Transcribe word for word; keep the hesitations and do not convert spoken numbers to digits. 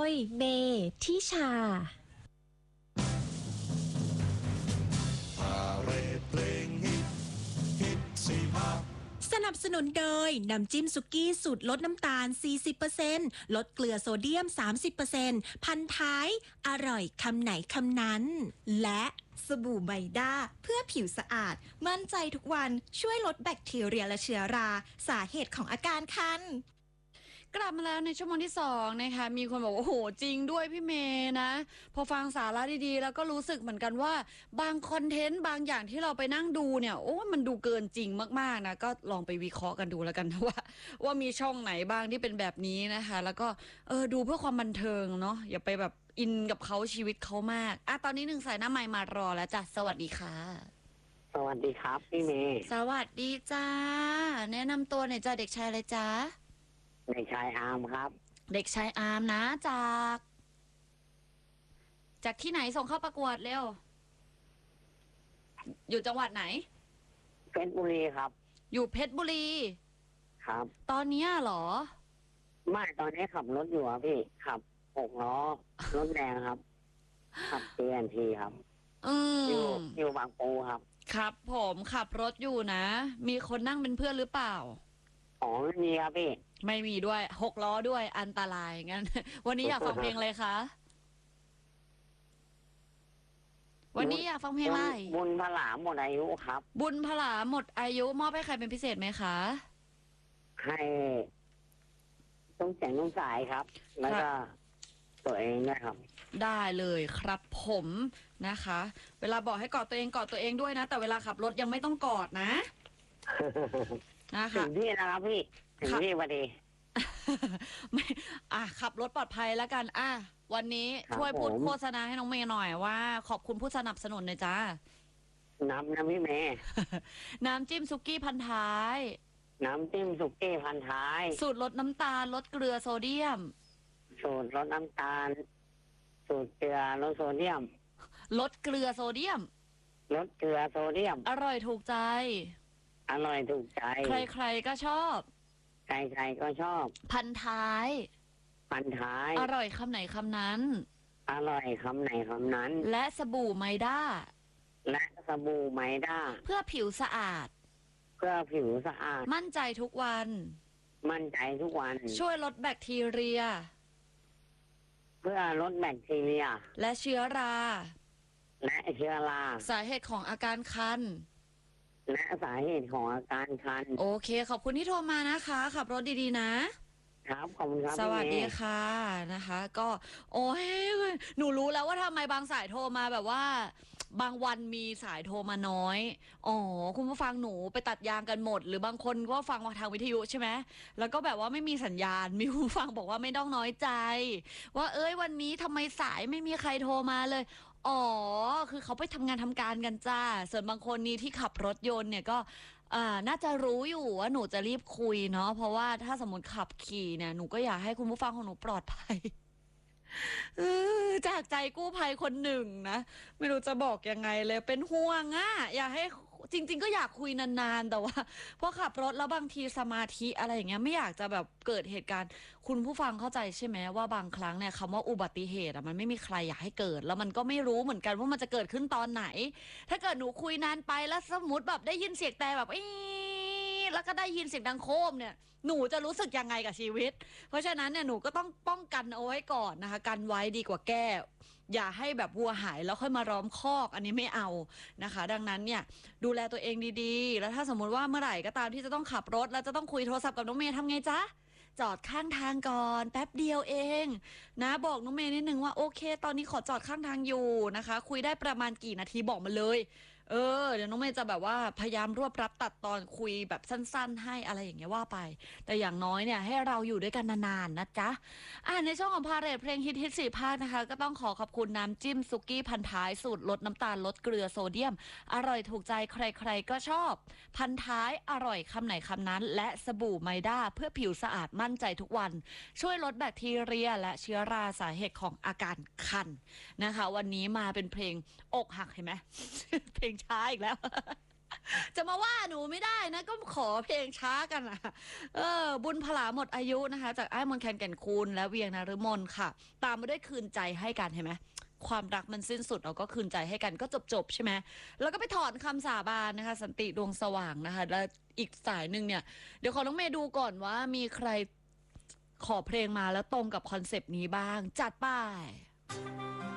ยเมทิชาสนับสนุนโดยน้ำจิ้มสุกี้สูตรลดน้ำตาล สี่สิบเปอร์เซ็นต์ ลดเกลือโซเดียม สามสิบเปอร์เซ็นต์ พันท้ายอร่อยคำไหนคำนั้นและสบู่ไบด้าเพื่อผิวสะอาดมั่นใจทุกวันช่วยลดแบคทีเรียและเชื้อราสาเหตุของอาการคันกลับมาแล้วในชั่วโมงที่สองนะคะมีคนบอกว่าโอ้โหจริงด้วยพี่เมย์นะพอฟังสาระดีๆแล้วก็รู้สึกเหมือนกันว่าบางคอนเทนต์บางอย่างที่เราไปนั่งดูเนี่ยโอ้มันดูเกินจริงมากๆนะก็ลองไปวิเคราะห์กันดูแล้วกันนะว่าว่ามีช่องไหนบ้างที่เป็นแบบนี้นะคะแล้วก็เออดูเพื่อความบันเทิงเนาะอย่าไปแบบอินกับเขาชีวิตเขามากอ่ะตอนนี้หนึ่งสายหน้าไมค์มารอแล้วจ้ะสวัสดีค่ะสวัสดีครับพี่เมย์สวัสดีจ้าแนะนำตัวหน่อยจ้าเด็กชายอะไรจ้าเด็กชายอาร์มครับเด็กชายอาร์มนะจากจากที่ไหนส่งเข้าประกวดเร็วอยู่จังหวัดไหนเพชรบุรีครับอยู่เพชรบุรีครับตอนนี้เหรอไม่ตอนนี้ขับรถอยู่ครับพี่ขับหกล้อรถแดงครับขับเอ็นทีครับอืมอยู่อยู่บางปูครับครับผมขับรถอยู่นะมีคนนั่งเป็นเพื่อนหรือเปล่าอ๋อไม่มีครับพี่ไม่มีด้วยหกล้อด้วยอันตรายงั้นวันนี้อยากฟังเพลงอะไรคะวันนี้อยากฟังเพลงอะไรบุญพลาหมดอายุครับบุญพลาหมดอายุมอบให้ใครเป็นพิเศษไหมคะให้ต้องแจงต้องสายครับแล้วก็ตัวเองนะครับได้เลยครับผมนะคะเวลาบอกให้กอดตัวเองกอดตัวเองด้วยนะแต่เวลาขับรถยังไม่ต้องกอดนะนะคะถึงที่นะครับพี่ถึงที่พอดีไม่อ่ะขับรถปลอดภัยแล้วกันอ่ะวันนี้ช่วยพูดโฆษณาให้น้องเมย์หน่อยว่าขอบคุณผู้สนับสนุนเลยจ้าน้ำน้ำพี่เมย์น้ำจิ้มซุกี้พันท้ายน้ำจิ้มสุกี้พันท้ายสูตรลดน้ำตาลลดเกลือโซเดียมสูตรลดน้ำตาลสูตรเกลือลดโซเดียมลดเกลือโซเดียมลดเกลือโซเดียมอร่อยถูกใจอร่อยถูกใจใครๆก็ชอบใครๆก็ชอบพันท้ายพันท้ายอร่อยคำไหนคำนั้นอร่อยคำไหนคำนั้นและสบู่ไมด้าและสบู่ไมด้าเพื่อผิวสะอาดเพื่อผิวสะอาดมั่นใจทุกวันมั่นใจทุกวันช่วยลดแบคทีเรียเพื่อลดแบคทีเรียและเชื้อราและเชื้อราสาเหตุของอาการคันและสาเหตุของอาการคันโอเคขอบคุณที่โทรมานะคะขับรถดีๆนะครับขอบคุณครับสวัสดีค่ะนะคะก็โอ้ยหนูรู้แล้วว่าทำไมบางสายโทรมาแบบว่าบางวันมีสายโทรมาน้อยอ๋อคุณผู้ฟังหนูไปตัดยางกันหมดหรือบางคนก็ฟังทางวิทยุใช่ไหมแล้วก็แบบว่าไม่มีสัญญาณมีผู้ฟังบอกว่าไม่ต้องน้อยใจว่าเอ้ยวันนี้ทำไมสายไม่มีใครโทรมาเลยอ๋อคือเขาไปทำงานทำการกันจ้าส่วนบางคนนี้ที่ขับรถยนต์เนี่ยก็อ่าน่าจะรู้อยู่ว่าหนูจะรีบคุยเนาะเพราะว่าถ้าสมมติขับขี่เนี่ยหนูก็อยากให้คุณผู้ฟังของหนูปลอดภัยจากใจกู้ภัยคนหนึ่งนะไม่รู้จะบอกยังไงเลยเป็นห่วงอ่ะอยากให้จริงๆก็อยากคุยนานๆแต่ว่าพอขับรถแล้วบางทีสมาธิอะไรอย่างเงี้ยไม่อยากจะแบบเกิดเหตุการณ์คุณผู้ฟังเข้าใจใช่ไหมว่าบางครั้งเนี่ยคำว่าอุบัติเหตุอ่ะมันไม่มีใครอยากให้เกิดแล้วมันก็ไม่รู้เหมือนกันว่ามันจะเกิดขึ้นตอนไหนถ้าเกิดหนูคุยนานไปแล้วสมมติแบบได้ยินเสียงแต่แบบแล้วก็ได้ยินเสียงดังโครมเนี่ยหนูจะรู้สึกยังไงกับชีวิตเพราะฉะนั้นเนี่ยหนูก็ต้องป้องกันเอาไว้ก่อนนะคะกันไว้ดีกว่าแก้อย่าให้แบบวัวหายแล้วค่อยมาล้อมคอกอันนี้ไม่เอานะคะดังนั้นเนี่ยดูแลตัวเองดีๆแล้วถ้าสมมุติว่าเมื่อไหร่ก็ตามที่จะต้องขับรถแล้วจะต้องคุยโทรศัพท์กับน้องเมย์ทำไงจ๊ะจอดข้างทางก่อนแป๊บเดียวเองนะบอกน้องเมย์นิดนึงว่าโอเคตอนนี้ขอจอดข้างทางอยู่นะคะคุยได้ประมาณกี่นาทีบอกมาเลยเออเดี๋ยวน้องเมย์จะแบบว่าพยายามรวบรับตัดตอนคุยแบบสั้นๆให้อะไรอย่างเงี้ยว่าไปแต่อย่างน้อยเนี่ยให้เราอยู่ด้วยกันนานๆนะจ๊ะอ่าในช่องของพาเรทเพลงฮิตฮิตสี่ภาคนะคะก็ต้องขอขอบคุณน้ำจิ้มซุกี้พันท้ายสูตรลดน้ำตาลลดเกลือโซเดียมอร่อยถูกใจใครๆก็ชอบพันท้ายอร่อยคำไหนคำนั้นและสบู่ไมด้าเพื่อผิวสะอาดมั่นใจทุกวันช่วยลดแบคทีเรียและเชื้อราสาเหตุของอาการคันนะคะวันนี้มาเป็นเพลงอกหักเห็นไหมเพลงช้าอีกแล้วจะมาว่าหนูไม่ได้นะก็ขอเพลงช้ากันอ่ะเออบุญพลาหมดอายุนะคะจากไอ้ายมนต์แคนแก่นคูณและเวียงนฤมลค่ะ ตามมาด้วยคืนใจให้กันเห็นไหมความรักมันสิ้นสุดเราก็คืนใจให้กันก็จบๆใช่ไหมแล้วก็ไปถอนคำสาบานนะคะสันติดวงสว่างนะคะแล้วอีกสายหนึ่งเนี่ยเดี๋ยวขอน้องเมย์ดูก่อนว่ามีใครขอเพลงมาแล้วตรงกับคอนเซปต์นี้บ้างจัดไป